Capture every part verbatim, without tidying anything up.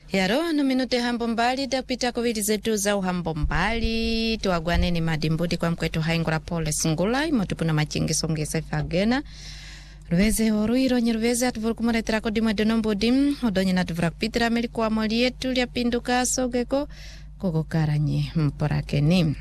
Yaro no minute hambo mbali da kupita kovidi zetu za uhambo mbali tuagwane ni madimbuti kwa mkwetu haingura pole singula imotupuna machingi songe sefagena Rweze horuiro nyirweze atuvuru kumaretera kodi mwadonombo dim odonye na tuvura kupitira melikuwa mwali yetu lia pinduka sogeko koko karanye mporakeni.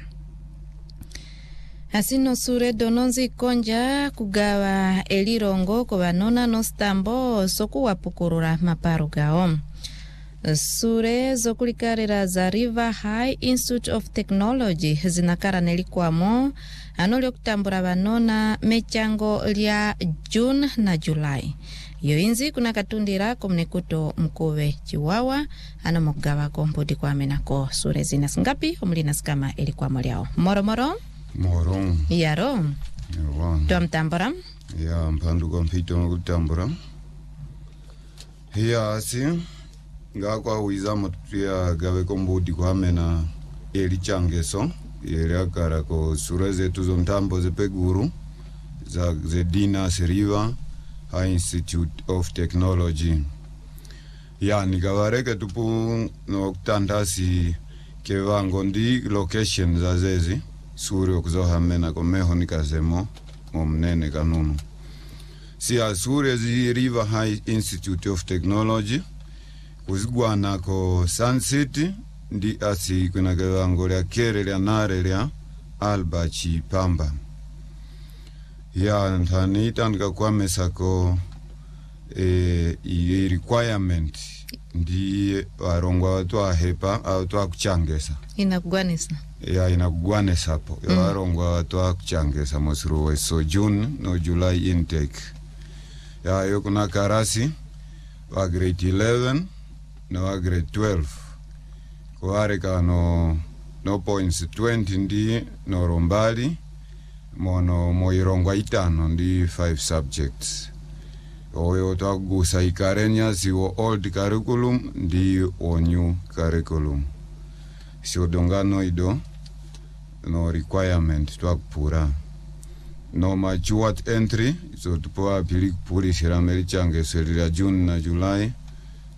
Asino sure dononzi konja kugawa elirongo kwa wanona no stambo soku wapukurura maparu gao. Sure zokulikarira za River High Institute of Technology zinakara nelikuwamo anolio kutambura wanona mechango lia June na July. Yoinzi kuna katundira kumnekuto mkuwe chiwawa ano mkugawa kompudi kwa menako sure zina singapi umulina skama ilikuwa moliao. Moro moro? Moro. Yaro? Yawan. Tuwa mtambura? Ya mpandu kwa mpito mkutambura. Hiya asi. Nga kwa uiza matuya gawe kombudi kwa mena eli changeso. Yeri akara ko sura zetu zontambo zepeguru. Za zedina River High Institute of Technology. Ya nikawareke tupu no kutandasi kevango ndi location za zezi. Suri okuzoha mena komeho nikazemo omnene kanunu. Siya suri zi River High Institute of Technology. Uziguana ko Sun City. Ndi asi kuna kevango lia kere lia nare lia Alba Chipamba. Ya ntanita nika kwa mesako e, i requirement ndi warongwa watu wa hepa watu wa kuchangesa. Inakugwanisa? Ya inakugwanisa po. Ya mm. warongwa watu wa kuchangesa mosiruwe. So June no July intake. Ya yokuna karasi wa grade eleven na wa grade twelve. Kuharika no no points twenty ndi no rombali. Mono moirongwa itano ndi five subjects. Oyo tagusa ikarenya siwo old curriculum ndi o new curriculum. Sio dongano ido no requirement twakupura. No matured entry so tupoa pili kupuri shirameli change selira June na July